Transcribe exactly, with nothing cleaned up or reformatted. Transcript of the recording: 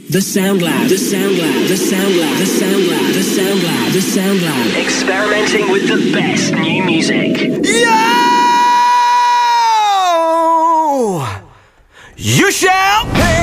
The Sound Lab, the Sound Lab, the Sound Lab, the Sound Lab, the Sound Lab, the Sound Lab. Experimenting with the best new music. Yo! You shall pay.